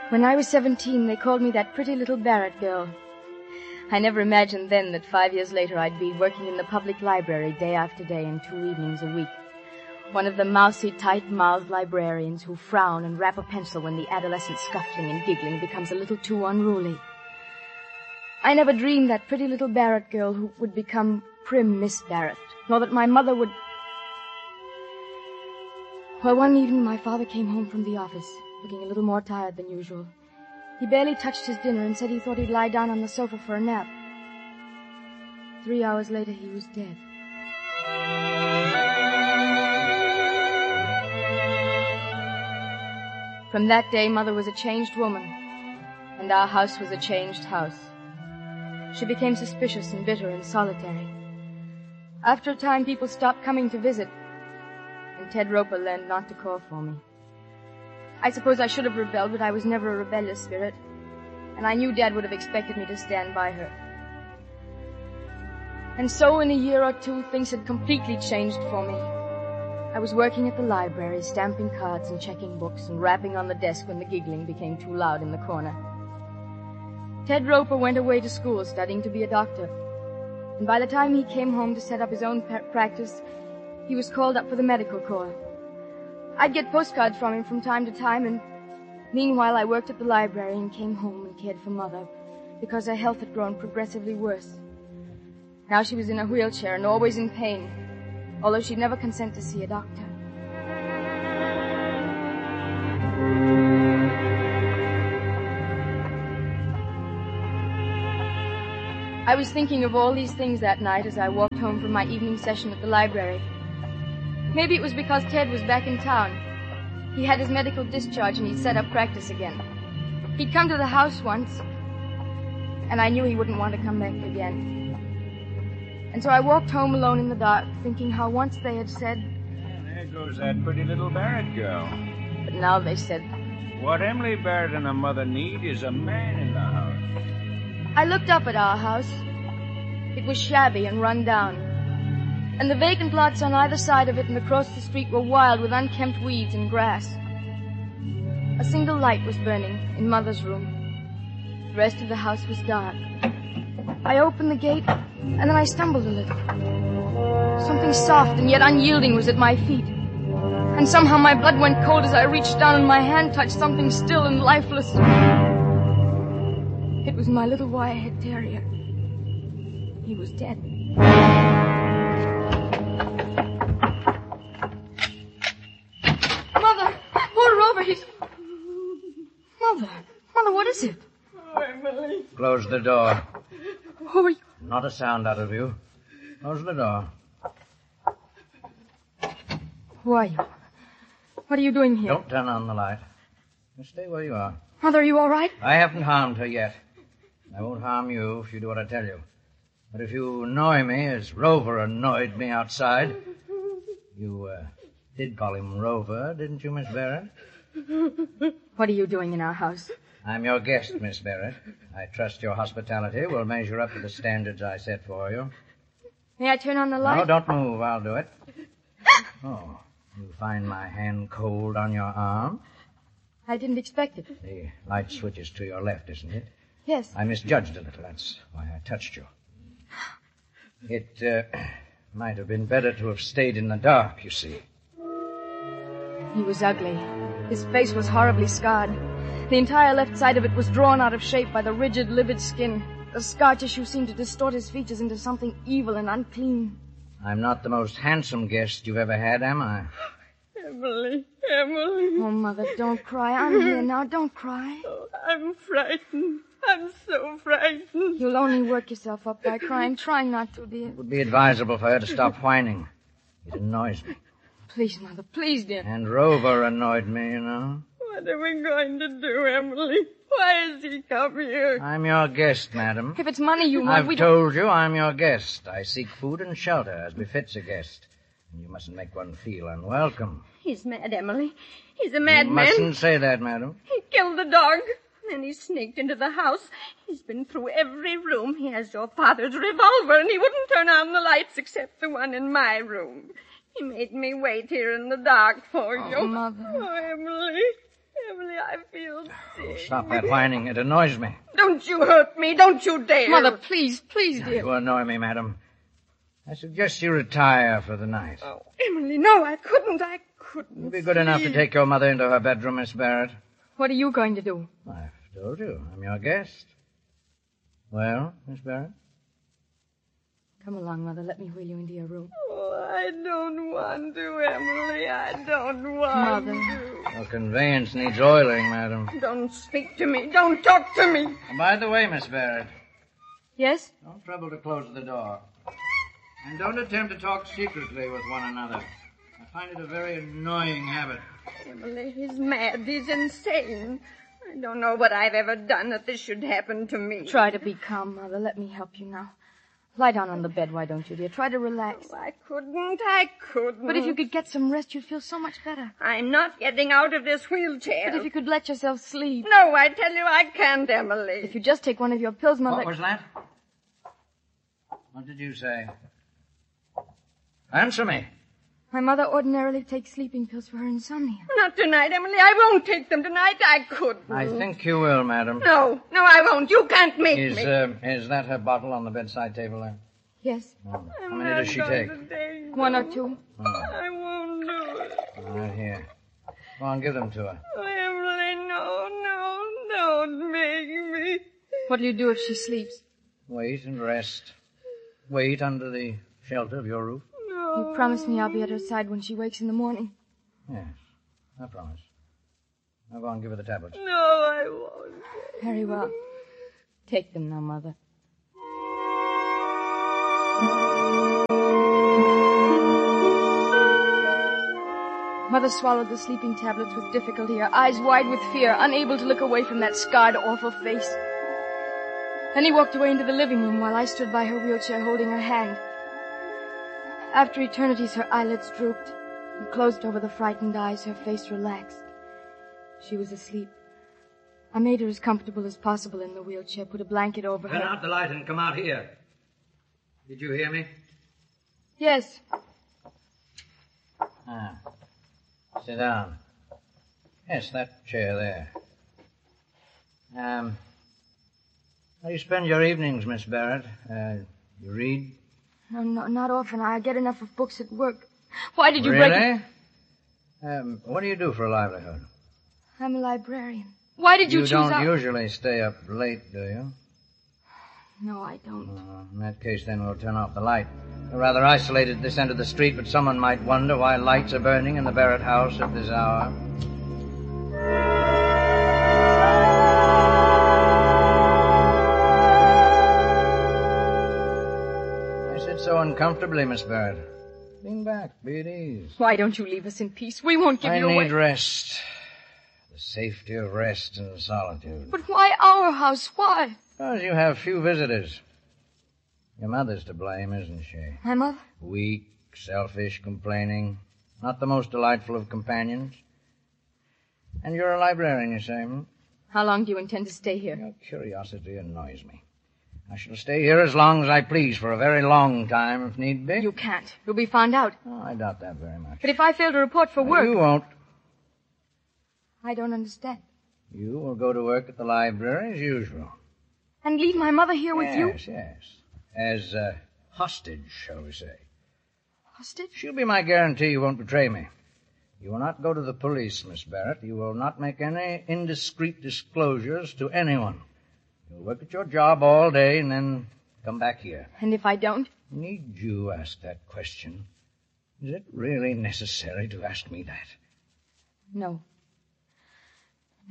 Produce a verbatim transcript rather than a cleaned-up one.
When I was seventeen, they called me that pretty little Barrett girl. I never imagined then that five years later I'd be working in the public library day after day and two evenings a week. One of the mousy, tight-mouthed librarians who frown and rap a pencil when the adolescent scuffling and giggling becomes a little too unruly. I never dreamed that pretty little Barrett girl who would become prim Miss Barrett, nor that my mother would... Well, one evening my father came home from the office, looking a little more tired than usual. He barely touched his dinner and said he thought he'd lie down on the sofa for a nap. Three hours later, he was dead. From that day, Mother was a changed woman, and our house was a changed house. She became suspicious and bitter and solitary. After a time, people stopped coming to visit, and Ted Roper learned not to call for me. I suppose I should have rebelled, but I was never a rebellious spirit, and I knew Dad would have expected me to stand by her. And so in a year or two, things had completely changed for me. I was working at the library, stamping cards and checking books and rapping on the desk when the giggling became too loud in the corner. Ted Roper went away to school studying to be a doctor, and by the time he came home to set up his own pa- practice, he was called up for the medical corps. I'd get postcards from him from time to time, and meanwhile I worked at the library and came home and cared for Mother, because her health had grown progressively worse. Now she was in a wheelchair and always in pain, although she'd never consent to see a doctor. I was thinking of all these things that night as I walked home from my evening session at the library. Maybe it was because Ted was back in town. He had his medical discharge and he'd set up practice again. He'd come to the house once, and I knew he wouldn't want to come back again. And so I walked home alone in the dark, thinking how once they had said... And there goes that pretty little Barrett girl. But now they said... What Emily Barrett and her mother need is a man in the house. I looked up at our house. It was shabby and run down. And the vacant lots on either side of it and across the street were wild with unkempt weeds and grass. A single light was burning in Mother's room. The rest of the house was dark. I opened the gate, and then I stumbled a little. Something soft and yet unyielding was at my feet. And somehow my blood went cold as I reached down and my hand touched something still and lifeless. It was my little wire-haired terrier. He was dead. Mother! Pull Rover, he's... Mother! Mother, what is it? Oh, Emily. Close the door. Who are you? Not a sound out of you. Close the door. Who are you? What are you doing here? Don't turn on the light. Just stay where you are. Mother, are you all right? I haven't harmed her yet. I won't harm you if you do what I tell you. But if you annoy me as Rover annoyed me outside... You, uh, did call him Rover, didn't you, Miss Barrett? What are you doing in our house? I'm your guest, Miss Barrett. I trust your hospitality will measure up to the standards I set for you. May I turn on the light? No, don't move. I'll do it. Oh, you find my hand cold on your arm? I didn't expect it. The light switch is to your left, isn't it? Yes. I misjudged a little. That's why I touched you. It uh, might have been better to have stayed in the dark, you see. He was ugly. His face was horribly scarred. The entire left side of it was drawn out of shape by the rigid, livid skin. The scar tissue seemed to distort his features into something evil and unclean. I'm not the most handsome guest you've ever had, am I? Emily, Emily. Oh, Mother, don't cry. I'm here now. Don't cry. Oh, I'm frightened. I'm so frightened. You'll only work yourself up by crying. Try not to, dear. It would be advisable for her to stop whining. It annoys me. Please, Mother, please, dear. And Rover annoyed me, you know. What are we going to do, Emily? Why has he come here? I'm your guest, madam. If it's money you want, I've we told you I'm your guest. I seek food and shelter as befits a guest. And you mustn't make one feel unwelcome. He's mad, Emily. He's a You madman. mustn't say that, madam. He killed the dog. Then he sneaked into the house. He's been through every room. He has your father's revolver, and he wouldn't turn on the lights except the one in my room. He made me wait here in the dark for you. Oh, Mother. Oh, Emily. Emily, I feel sick. Stop that whining. It annoys me. Don't you hurt me. Don't you dare. Mother, please, please, dear. You annoy me, madam. I suggest you retire for the night. Oh, Emily, no, I couldn't. I couldn't. You'd be good enough to take your mother into her bedroom, Miss Barrett. What are you going to do? I've told you. I'm your guest. Well, Miss Barrett? Come along, Mother. Let me wheel you into your room. Oh, I don't want to, Emily. I don't want Mother. to. Your conveyance needs oiling, madam. Don't speak to me. Don't talk to me. And by the way, Miss Barrett, Yes? don't trouble to close the door. And don't attempt to talk secretly with one another. I find it a very annoying habit. Emily, he's mad. He's insane. I don't know what I've ever done that this should happen to me. Try to be calm, Mother. Let me help you now. Lie down on the bed, why don't you, dear? Try to relax. Oh, I couldn't. I couldn't. But if you could get some rest, you'd feel so much better. I'm not getting out of this wheelchair. But if you could let yourself sleep. No, I tell you I can't, Emily. If you just take one of your pills, Mother... What was that? What did you say? Answer me. My mother ordinarily takes sleeping pills for her insomnia. Not tonight, Emily. I won't take them tonight. I couldn't. I think you will, madam. No, no, I won't. You can't make Is, me. uh, is that her bottle on the bedside table there? Yes. Oh. How I'm many not does she going take? to take One or them. two. Oh. I won't do it. Right here. Go on, give them to her. Oh, Emily, no, no, don't make me. What'll you do if she sleeps? Wait and rest. Wait under the shelter of your roof. No. You promise me I'll be at her side when she wakes in the morning. Yes, I promise. Now go on, give her the tablets. No, I won't. Very well. Take them now, Mother. Mother swallowed the sleeping tablets with difficulty, her eyes wide with fear, unable to look away from that scarred, awful face. Then he walked away into the living room while I stood by her wheelchair holding her hand. After eternities, her eyelids drooped and closed over the frightened eyes, her face relaxed. She was asleep. I made her as comfortable as possible in the wheelchair, put a blanket over Turn her. out the light and come out here. Did you hear me? Yes. Ah. Sit down. Yes, that chair there. Um, how do you spend your evenings, Miss Barrett? Uh, you read? No, no, not often. I get enough of books at work. Why did you really? break it? Um, what do you do for a livelihood? I'm a librarian. Why did you, You choose don't our... usually stay up late, do you? No, I don't. Uh, in that case, then we'll turn off the light. We're rather isolated at this end of the street, but someone might wonder why lights are burning in the Barrett house at this hour. I sit so uncomfortably, Miss Barrett. Lean back, be at ease. Why don't you leave us in peace? We won't give I you need away. rest. The safety of rest and solitude. But why our house? Why? Because you have few visitors. Your mother's to blame, isn't she? My mother? Weak, selfish, complaining. Not the most delightful of companions. And you're a librarian, you say, hmm? How long do you intend to stay here? Your curiosity annoys me. I shall stay here as long as I please, for a very long time, if need be. You can't. You'll be found out. Oh, I doubt that very much. But if I fail to report for work... You won't. I don't understand. You will go to work at the library as usual. And leave my mother here with yes, you? Yes, yes. As uh, hostage, shall we say. Hostage? She'll be my guarantee you won't betray me. You will not go to the police, Miss Barrett. You will not make any indiscreet disclosures to anyone. You'll work at your job all day and then come back here. And if I don't? Need you ask that question? Is it really necessary to ask me that? No.